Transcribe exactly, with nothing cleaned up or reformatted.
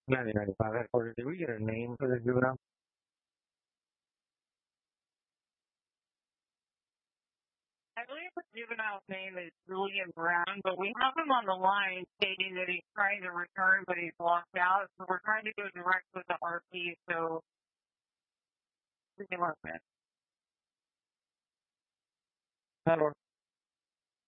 ninety ninety-five headquarters. Did we get a name for the juvenile? I believe the juvenile's name is Julian Brown, but we have him on the line stating that he's trying to return, but he's locked out. So we're trying to go direct with the R P. So we can work with. That'll work.